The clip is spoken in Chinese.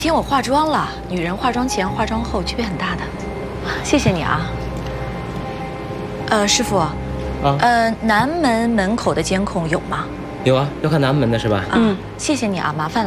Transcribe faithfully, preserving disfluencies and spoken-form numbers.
今天我化妆了，女人化妆前、化妆后区别很大的。谢谢你啊。呃，师傅，啊，呃，南门门口的监控有吗？ 有啊，要看南门的是吧？ 嗯，谢谢你啊，麻烦了。